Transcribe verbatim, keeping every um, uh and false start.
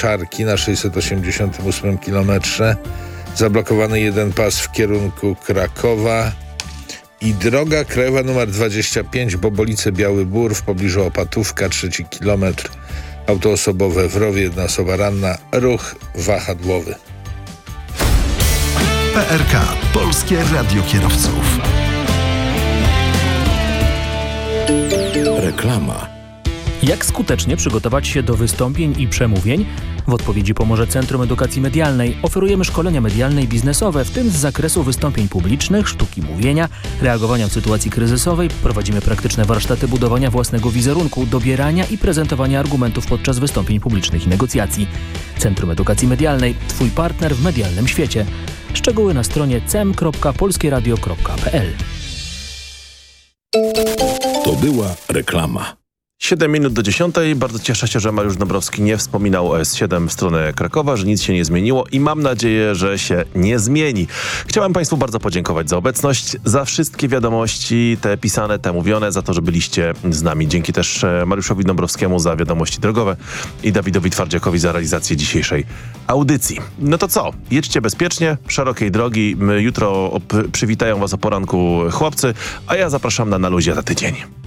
Pieczarki na sześćset osiemdziesiątym ósmym kilometrze. Zablokowany jeden pas w kierunku Krakowa. I droga krajowa numer dwadzieścia pięć, Bobolice Biały Bór w pobliżu Opatówka, trzeci kilometr. Auto osobowe w rowie, jedna osoba ranna, ruch wahadłowy. P R K, Polskie Radio Kierowców. Reklama. Jak skutecznie przygotować się do wystąpień i przemówień? W odpowiedzi pomoże Centrum Edukacji Medialnej. Oferujemy szkolenia medialne i biznesowe, w tym z zakresu wystąpień publicznych, sztuki mówienia, reagowania w sytuacji kryzysowej. Prowadzimy praktyczne warsztaty budowania własnego wizerunku, dobierania i prezentowania argumentów podczas wystąpień publicznych i negocjacji. Centrum Edukacji Medialnej. Twój partner w medialnym świecie. Szczegóły na stronie cem kropka polskieradio kropka p l. To była reklama. siedem minut do dziesiątej. Bardzo cieszę się, że Mariusz Dąbrowski nie wspominał o S siedem w stronę Krakowa, że nic się nie zmieniło i mam nadzieję, że się nie zmieni. Chciałem Państwu bardzo podziękować za obecność, za wszystkie wiadomości, te pisane, te mówione, za to, że byliście z nami. Dzięki też Mariuszowi Dąbrowskiemu za wiadomości drogowe i Dawidowi Twardziakowi za realizację dzisiejszej audycji. No to co? Jedźcie bezpiecznie, szerokiej drogi. Jutro przywitają Was o poranku chłopcy, a ja zapraszam na Na luzie za tydzień.